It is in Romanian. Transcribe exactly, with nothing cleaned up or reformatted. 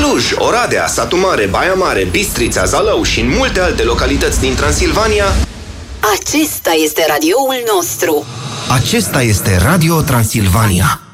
Cluj, Oradea, Satu Mare, Baia Mare, Bistrița, Zalău și în multe alte localități din Transilvania. Acesta este radioul nostru. Acesta este Radio Transilvania.